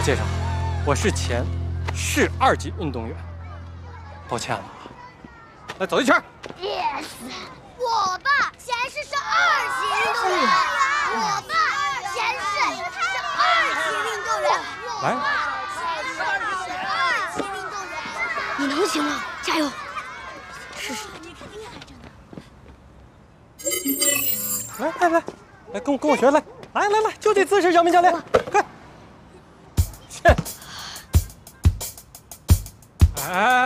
介绍，我是前市2级运动员，抱歉了啊。来，走一圈。 Yes， 我爸前世是2级运动员，我爸前世是2级运动员， 来， 我爸前世是2级运动员。 你能行吗？加油！试试。 来，跟我学来，来，就这姿势，姚明教练，快！哎。